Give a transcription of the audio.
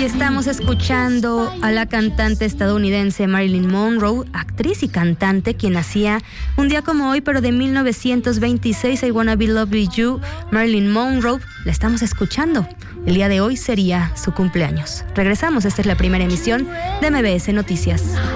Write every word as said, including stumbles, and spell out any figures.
Y estamos escuchando a la cantante estadounidense Marilyn Monroe, actriz y cantante, quien nacía un día como hoy, pero de mil novecientos veintiséis. I Wanna Be Loved With You, Marilyn Monroe, la estamos escuchando. El día de hoy sería su cumpleaños. Regresamos, esta es la primera emisión de M B S Noticias.